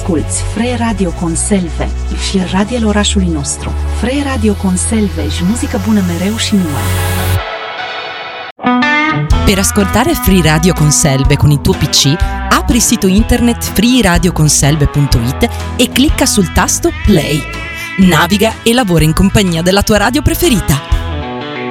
asculți Free Radio Conselve și radiul orașului nostru. Free Radio Conselve și muzică bună mereu și numai. Per ascoltare Free Radio Conselve con il tuo PC, apri il sito internet freeradioconselve.it e clicca sul tasto Play. Naviga e lavora in compagnia della tua radio preferita.